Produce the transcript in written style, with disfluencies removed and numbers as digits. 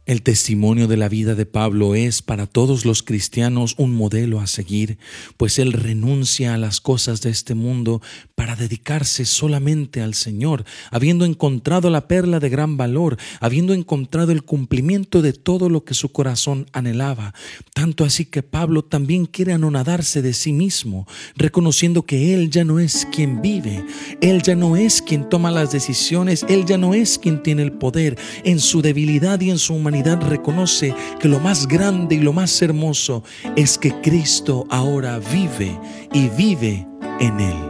El testimonio de la vida de Pablo es para todos los cristianos un modelo a seguir, pues él renuncia a las cosas de este mundo para dedicarse solamente al Señor, habiendo encontrado la perla de gran valor, habiendo encontrado el cumplimiento de todo lo que su corazón anhelaba. Tanto así que Pablo también quiere anonadarse de sí mismo, reconociendo que él ya no es quien vive, él ya no es quien toma las decisiones, él ya no es quien tiene el poder. En su debilidad y en su humanidad reconoce que lo más grande y lo más hermoso es que Cristo ahora vive y vive en él.